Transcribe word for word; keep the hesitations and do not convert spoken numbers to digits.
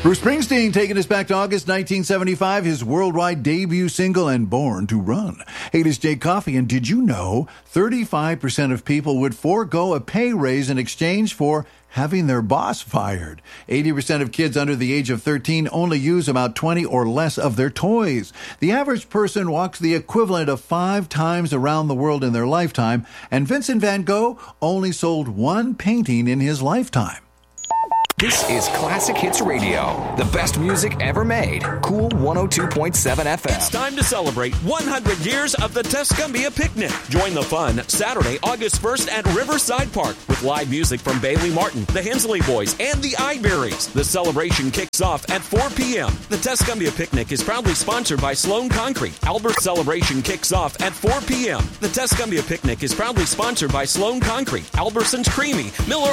Bruce Springsteen taking us back to August nineteen seventy-five, his worldwide debut single and Born to Run. Hey, this is Jay Coffey, and did you know thirty-five percent of people would forego a pay raise in exchange for having their boss fired? eighty percent of kids under the age of thirteen only use about twenty or less of their toys. The average person walks the equivalent of five times around the world in their lifetime, and Vincent van Gogh only sold one painting in his lifetime. This is Classic Hits Radio, the best music ever made. Cool one oh two point seven F M. It's time to celebrate one hundred years of the Tuscumbia Picnic. Join the fun Saturday, August first at Riverside Park with live music from Bailey Martin, the Hensley Boys, and the Iberries. The celebration kicks off at four p.m. The Tuscumbia Picnic is proudly sponsored by Sloan Concrete. Albert celebration kicks off at four p.m. The Tuscumbia Picnic is proudly sponsored by Sloan Concrete, Albertsons Creamy, Miller